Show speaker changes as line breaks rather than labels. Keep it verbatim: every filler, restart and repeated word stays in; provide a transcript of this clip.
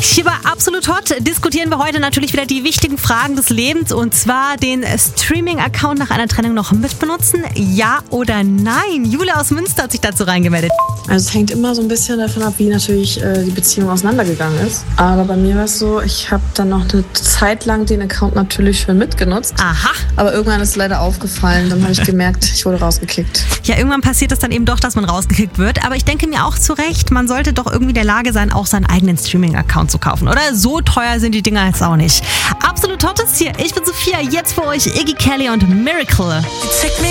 Hier bei Absolut Hot diskutieren wir heute natürlich wieder die wichtigen Fragen des Lebens, und zwar den Streaming-Account nach einer Trennung noch mitbenutzen, ja oder nein? Julia aus Münster hat sich dazu reingemeldet.
Also es hängt immer so ein bisschen davon ab, wie natürlich äh, die Beziehung auseinandergegangen ist. Aber bei mir war es so, ich habe dann noch eine Zeit lang den Account natürlich schon mitgenutzt.
Aha.
Aber irgendwann ist es leider aufgefallen, dann habe ich gemerkt, ich wurde rausgekickt.
Ja, irgendwann passiert es dann eben doch, dass man rausgekickt wird. Aber ich denke mir auch zu Recht, man sollte doch irgendwie in der Lage sein, auch seinen eigenen Streaming-Account zu kaufen. Oder so teuer sind die Dinger jetzt auch nicht. Absolut Hot ist hier. Ich bin Sophia, jetzt für euch Iggy Kelly und Miracle.